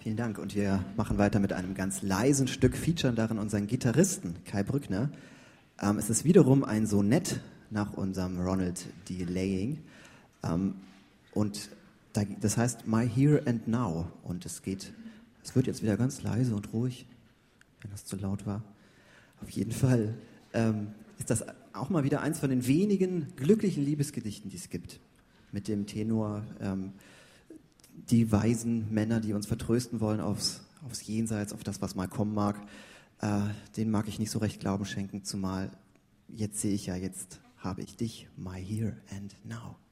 Vielen Dank und wir machen weiter mit einem ganz leisen Stück, featuren darin unseren Gitarristen Kai Brückner. Es ist wiederum ein Sonett nach unserem Ronald D. Laying und das heißt My Here and Now und es wird jetzt wieder ganz leise und ruhig, wenn das zu laut war. Auf jeden Fall ist das auch mal wieder eins von den wenigen glücklichen Liebesgedichten, die es gibt, mit dem Tenor die weisen Männer, die uns vertrösten wollen aufs Jenseits, auf das, was mal kommen mag, denen mag ich nicht so recht Glauben schenken, zumal jetzt sehe ich ja, jetzt habe ich dich, my here and now.